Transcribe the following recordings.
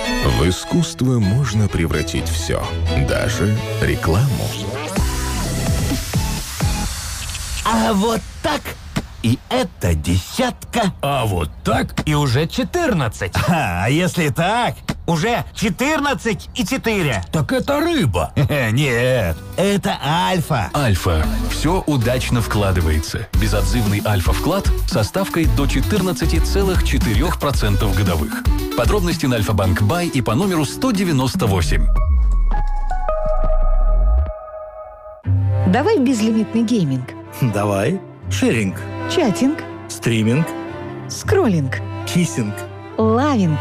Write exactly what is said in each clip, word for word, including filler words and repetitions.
В искусство можно превратить все, даже рекламу. А вот так и это десятка. А вот так и уже четырнадцать. А, а если так, уже четырнадцать и четыре. Так это рыба. Нет, это альфа. Альфа. Все удачно вкладывается. Безотзывный альфа-вклад со ставкой до четырнадцать целых четыре десятых процента годовых. Подробности на Альфа-банк Бай и по номеру сто девяносто восемь. Давай безлимитный гейминг. Давай. Шеринг. Чатинг. Стриминг. Скроллинг. Киссинг. Лавинг.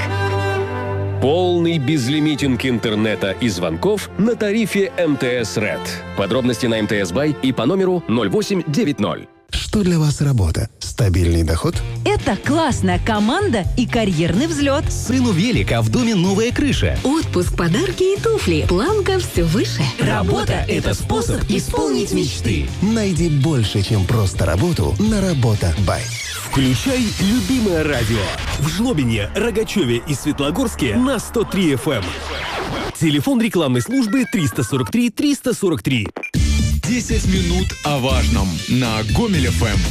Полный безлимитинг интернета и звонков на тарифе эм тэ эс Red. Подробности на эм тэ эс Бай и по номеру ноль восемь девять ноль. Что для вас работа? Стабильный доход? Это классная команда и карьерный взлет. Сыну велик, а в доме новая крыша. Отпуск, подарки и туфли. Планка все выше. Работа – это способ исполнить мечты. Найди больше, чем просто работу на Работа Бай. Включай любимое радио. В Жлобине, Рогачеве и Светлогорске на сто три эф эм. Телефон рекламной службы триста сорок три триста сорок три. десять минут о важном на Гомель эф эм.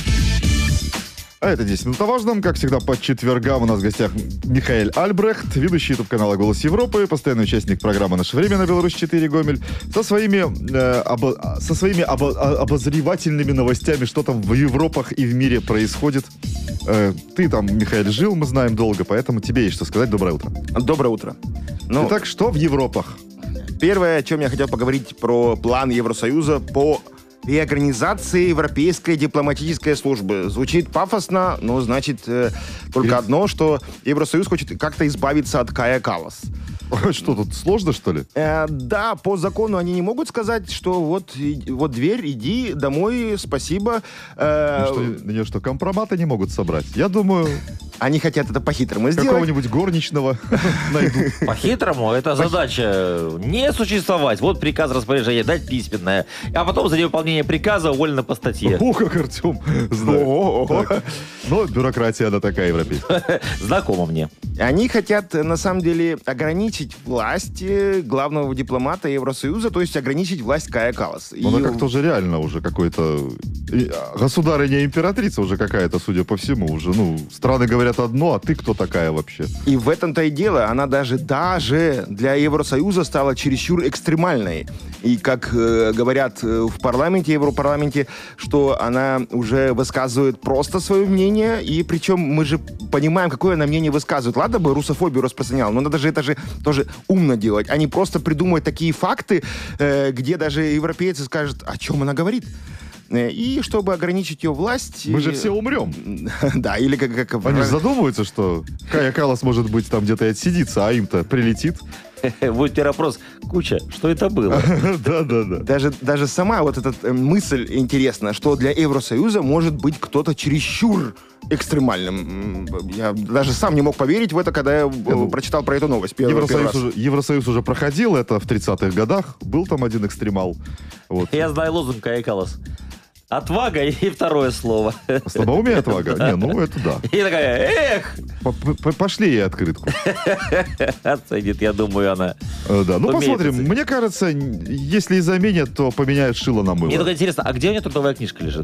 А это десять минут о важном. Как всегда, по четвергам у нас в гостях Михаэль Альбрехт, ведущий ютуб-канала «Голос Европы», постоянный участник программы «Наше время» на Беларусь четыре Гомель, со своими, э, обо, со своими обо, обозревательными новостями, что там в Европах и в мире происходит. Э, ты там, Михаэль, жил, мы знаем, долго, поэтому тебе есть что сказать. Доброе утро. Доброе утро. Ну, Итак, что в Европах? Первое, о чем я хотел поговорить, про план Евросоюза по реорганизации Европейской дипломатической службы. Звучит пафосно, но значит э, только одно, что Евросоюз хочет как-то избавиться от Кая Каллас. Что, тут сложно, что ли? Э, да, по закону они не могут сказать, что вот, и, вот дверь, иди домой, спасибо. Э, ну, что, на нее что, компроматы не могут собрать? Я думаю... Они хотят это по-хитрому сделать. Какого-нибудь горничного найдут. По-хитрому? Это задача не существовать. Вот приказ распоряжения дать письменное. А потом за невыполнение приказа уволено по статье. О, как Артем знает. Но бюрократия, она такая европейская. Знакомо мне. Они хотят, на самом деле, ограничить власть главного дипломата Евросоюза, то есть ограничить власть Кая Каллас. Но она как-то уже реально уже какой-то... Государыня-императрица уже какая-то, судя по всему, уже, ну, страны говорят одно, а ты кто такая вообще? И в этом-то и дело. Она даже, даже для Евросоюза стала чересчур экстремальной. И как э, говорят в парламенте, Европарламенте, что она уже высказывает просто свое мнение, и причем мы же понимаем, какое она мнение высказывает. Ладно бы русофобию распространял, но надо же это же тоже умно делать. Они просто придумывают такие факты, э, где даже европейцы скажут, о чем она говорит. И чтобы ограничить ее власть... Мы же все умрем. Да, или как... как... Они же задумываются, что Кая Каллас, может быть, там где-то и отсидится, а им-то прилетит. Будет теперь вопрос, Куча, что это было? Да, да, да. Даже, даже сама вот эта э, мысль интересна, что для Евросоюза может быть кто-то чересчур экстремальным. Я даже сам не мог поверить в это, когда я ну, прочитал про эту новость. Первый, Евросоюз, первый уже, Евросоюз уже проходил это в тридцатых годах. Был там один экстремал. Вот. Я знаю лозунг Кая Каллас. Отвага и второе слово. Слабоумие отвага? Не, ну это да. И такая, эх! Пошли ей открытку. Оценит, я думаю, она. Да, ну посмотрим. Мне кажется, если и заменят, то поменяют шило на мыло. Мне только интересно, а где у нее трудовая книжка лежит?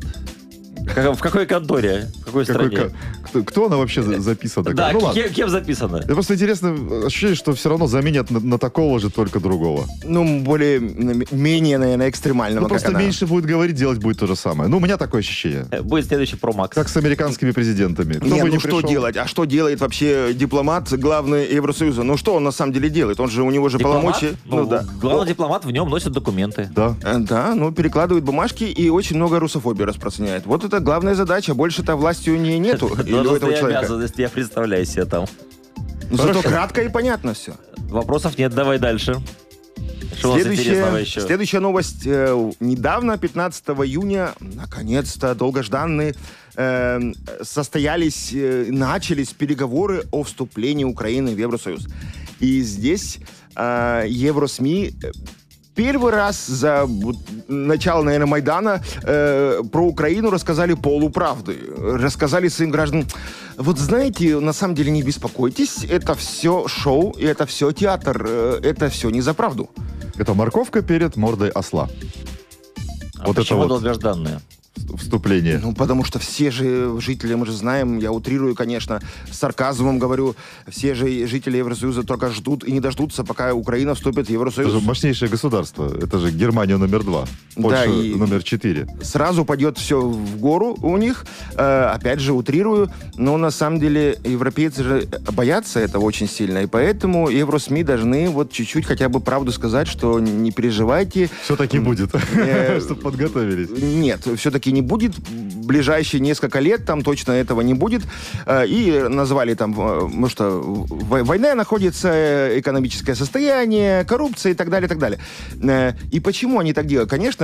В какой конторе? В какой стране? Какой, кто, кто она вообще записана? Да, ну, кем, кем записана? Это просто интересно ощущение, что все равно заменят на, на такого же, только другого. Ну, более, менее, наверное, экстремального. Ну, просто она. меньше будет говорить, делать будет то же самое. Ну, у меня такое ощущение. Будет следующий Pro Max. Как с американскими президентами. Кто Нет, бы ну не что пришел... делать? А что делает вообще дипломат, главный Евросоюза? Ну, что он на самом деле делает? Он же, у него же дипломат? полномочия. Ну, ну, да. Главный О. дипломат, в нем носит документы. Да. Да, ну, перекладывает бумажки и очень много русофобии распространяет. Вот это главная задача. Больше-то власти у нее нету. Или у этого человека. Обязанности, я представляю себе там. Зато кратко и понятно все. Вопросов нет, давай дальше. Что Следующая, еще? следующая новость. Э, недавно, пятнадцатого июня, наконец-то, долгожданные, э, состоялись, э, начались переговоры о вступлении Украины в Евросоюз. И здесь э, Евросми... Первый раз за вот, начало, наверное, Майдана э, про Украину рассказали полуправды. Рассказали своим гражданам, Вот знаете, на самом деле не беспокойтесь, это все шоу, и это все театр, это все не за правду. Это морковка перед мордой осла. А вот почему это вот долгожданное? Вступление. Ну, потому что все же жители, мы же знаем, я утрирую, конечно, с сарказмом говорю, все же жители Евросоюза только ждут и не дождутся, пока Украина вступит в Евросоюз. Это же мощнейшее государство. Это же Германия номер два. Польша да, и номер четыре. Сразу пойдет все в гору у них. Э, опять же, утрирую. Но на самом деле европейцы же боятся этого очень сильно. И поэтому евросми должны вот чуть-чуть хотя бы правду сказать, что не переживайте. Все-таки будет. Чтобы подготовились. Нет, все-таки не будет. Ближайшие несколько лет там точно этого не будет. И назвали там, ну что, война находится, экономическое состояние, коррупция и так далее, и так далее. И почему они так делают? Конечно,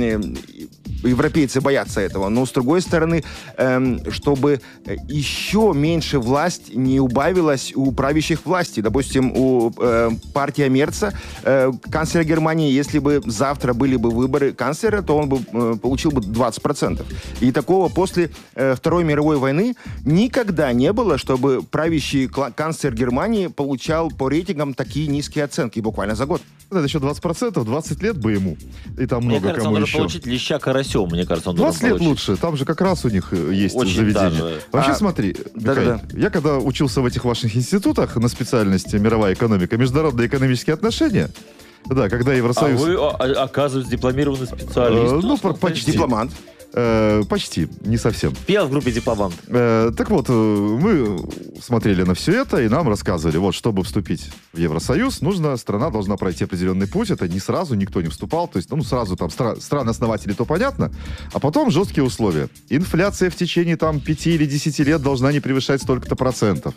европейцы боятся этого, но с другой стороны, чтобы еще меньше власть не убавилась у правящих властей. Допустим, у партии Мерца, канцлера Германии, если бы завтра были бы выборы канцлера, то он бы получил бы двадцать процентов. И такого после Второй мировой войны никогда не было, чтобы правящий канцлер Германии получал по рейтингам такие низкие оценки буквально за год. Это еще двадцать процентов, двадцать лет бы ему. И там мне много кажется, кому он еще. должен получить леща карасем, мне кажется, он двадцать лет получить. лучше, там же как раз у них есть Очень заведение. даже. Вообще А, смотри, да, Михаил, да. я когда учился в этих ваших институтах на специальности мировая экономика, международные экономические отношения, да, когда Евросоюз... А вы, а, оказывается, дипломированный специалист. Э, ну, почти. Дипломант. Э, почти, не совсем. Пел в группе «Дипломант». Э, так вот, э, мы смотрели на все это, и нам рассказывали, вот, чтобы вступить в Евросоюз, нужно, страна должна пройти определенный путь, это не сразу, никто не вступал, то есть, ну, сразу там стра- страны-основатели, то понятно, а потом жесткие условия. Инфляция в течение, там, пяти или десяти лет должна не превышать столько-то процентов.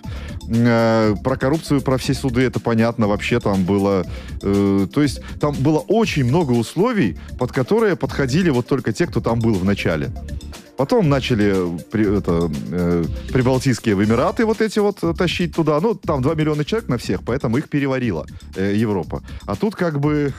Э, про коррупцию, про все суды, это понятно, вообще там было, э, то есть, там было очень много условий, под которые подходили вот только те, кто там был в начале. Потом начали при, это, э, прибалтийские Эмираты вот эти вот э, тащить туда. Ну, там два миллиона человек на всех, поэтому их переварила э, Европа. А тут как бы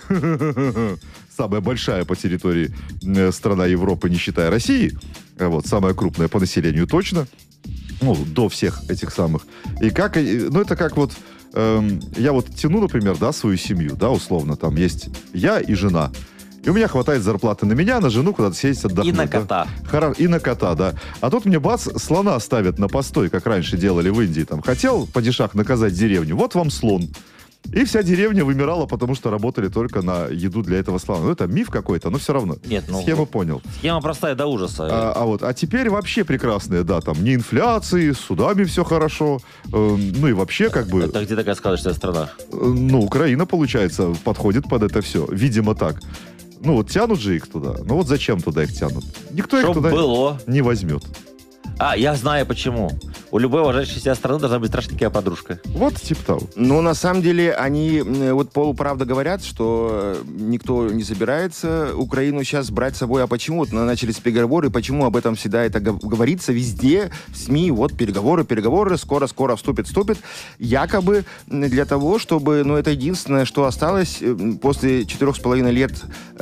самая большая по территории э, страна Европы, не считая России. Э, вот, самая крупная по населению точно. Ну, до всех этих самых. И как, э, ну, это как вот, э, я вот тяну, например, да, свою семью, да, условно, там есть я и жена. И у меня хватает зарплаты на меня, на жену куда-то съездить отдохнуть. И на да? кота. Хоро... И на кота, да. А тут мне бац, слона ставят на постой, как раньше делали в Индии. Там хотел падишах наказать деревню, вот вам слон. И вся деревня вымирала, потому что работали только на еду для этого слона. Ну, это миф какой-то, но все равно. Нет, ну, схему понял. Схема простая до ужаса. А, а вот, а теперь вообще прекрасные, да, там, не инфляции, с судами все хорошо. Э, ну и вообще как бы... Это где такая сказочная страна? Э, ну, Украина, получается, подходит под это все. Видимо, так. Ну, вот тянут же их туда. Ну, вот зачем туда их тянут? Никто Чтоб их туда было. не возьмет. А, я знаю почему. У любой уважающей себя страны должна быть страшненькая подружка. Вот типа того. Но на самом деле они вот полуправда говорят, что никто не собирается Украину сейчас брать с собой. А почему? Вот начались переговоры, почему об этом всегда это говорится везде, в СМИ, вот переговоры, переговоры, скоро-скоро вступит, вступит. Якобы для того, чтобы, ну, это единственное, что осталось после четырех с половиной лет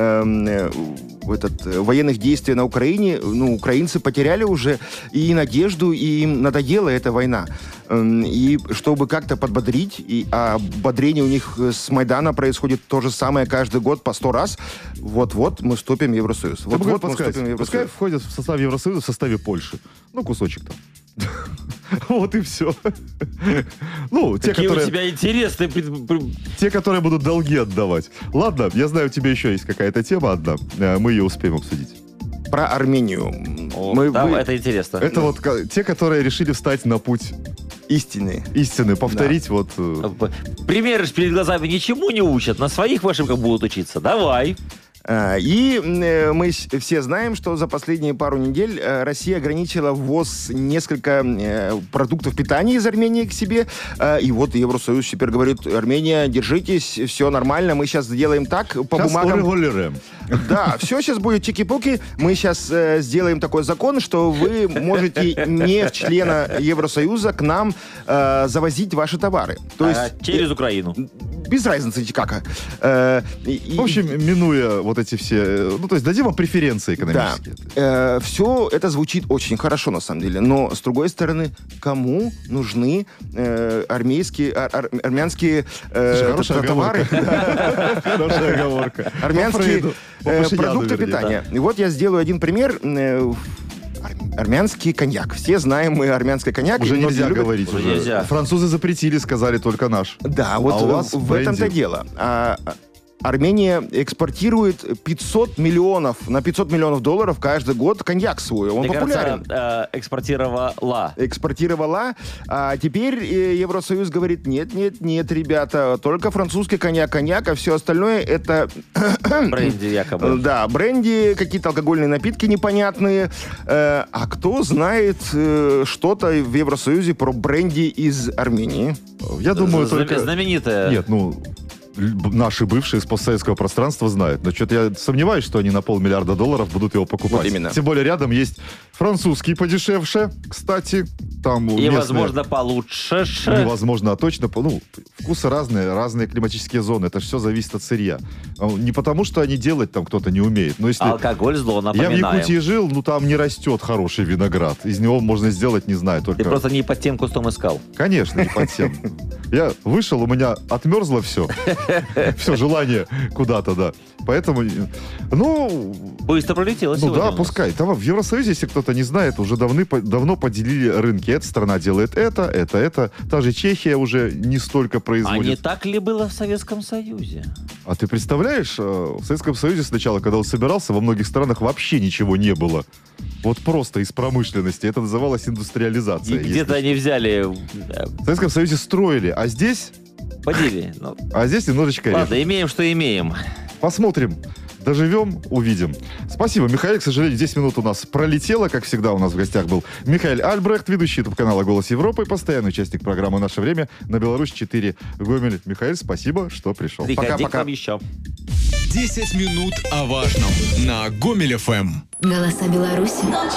э, этот, военных действий на Украине. Ну, украинцы потеряли уже и надежду, и им надоела эта война. И чтобы как-то подбодрить, и, а бодрение у них с Майдана происходит то же самое каждый год по сто раз, вот-вот мы вступим в Евросоюз. Вот-вот мы вступим в Евросоюз. Пускай входят в состав Евросоюза в составе Польши. Ну, кусочек там. Вот и все. Ну, те, Какие которые... у тебя интересные... Те, которые будут долги отдавать. Ладно, я знаю, у тебя еще есть какая-то тема одна. Мы ее успеем обсудить. Про Армению. О, мы, да, вы... это интересно. Это вот те, которые решили встать на путь истины. Истины, повторить да. вот... Примеры же перед глазами ничему не учат, на своих ошибках будут учиться. Давай. И мы все знаем, что за последние пару недель Россия ограничила ввоз несколько продуктов питания из Армении к себе. И вот Евросоюз теперь говорит: Армения, держитесь, все нормально, мы сейчас сделаем так, по сейчас бумагам... урегулируем. Да, все сейчас будет чики-пуки. Мы сейчас э, сделаем такой закон, что вы можете не члена Евросоюза к нам э, завозить ваши товары. То есть, а, через Украину. без разницы как. Э, и, в общем, минуя вот эти все... Ну, то есть дадим вам преференции экономические. Да. Э, все это звучит очень хорошо, на самом деле. Но, с другой стороны, кому нужны э, армейские, ар, ар, армянские э, Слушай, товары? Хорошая оговорка. Армянские продукты питания. И вот я сделаю один пример. Армянский коньяк. Все знаем мы армянский коньяк. Уже нельзя говорить. Уже нельзя. Французы запретили, сказали только наш. Да, вот а у вас в этом-то дело. А, Армения экспортирует пятьсот миллионов, на пятьсот миллионов долларов каждый год коньяк свой. Он Мне популярен. Кажется, э, экспортировала. Экспортировала. А теперь э, Евросоюз говорит, нет, нет, нет, ребята, только французский коньяк, коньяк, а все остальное это... бренди якобы. Да, бренди, какие-то алкогольные напитки непонятные. Э, а кто знает э, что-то в Евросоюзе про бренди из Армении? Я думаю, Знам- только... Знаменитая. Нет, ну... Наши бывшие из постсоветского пространства знают. Но что-то я сомневаюсь, что они на полмиллиарда долларов будут его покупать. Вот именно. Тем более рядом есть французский подешевше, кстати. Там И, местные... возможно, получше. Невозможно, а точно. Ну, вкусы разные, разные климатические зоны. Это все зависит от сырья. Не потому, что они делать там кто-то не умеет. Но если... Алкоголь зло, напоминаем. Я в Якутии жил, ну там не растет хороший виноград. Из него можно сделать, не знаю, только... Ты просто не под тем кустом искал. Конечно, не под тем. Я вышел, у меня отмерзло все. Все желание куда-то, да. Поэтому, ну... Быстро пролетело Ну сегодня да, у нас. пускай. Там в Евросоюзе, если кто-то не знает, уже давны, давно поделили рынки. Эта страна делает это, это, это. Та же Чехия уже не столько производит. А не так ли было в Советском Союзе? А ты представляешь, в Советском Союзе сначала, когда он собирался, во многих странах вообще ничего не было. Вот просто из промышленности. Это называлось индустриализация. И где-то они взяли... В Советском Союзе строили, а здесь... Поделили. Ну, а здесь немножечко ладно, реже. имеем, что имеем. Посмотрим. Доживем, увидим. Спасибо, Михаил. К сожалению, десять минут у нас пролетело. Как всегда, у нас в гостях был Михаил Альбрехт, ведущий ютуб-канала «Голос Европы», постоянный участник программы «Наше время» на Беларусь четыре Гомель. Михаил, спасибо, что пришел. Приходи к нам еще. десять минут о важном на Гомель эф эм. Голоса Беларуси.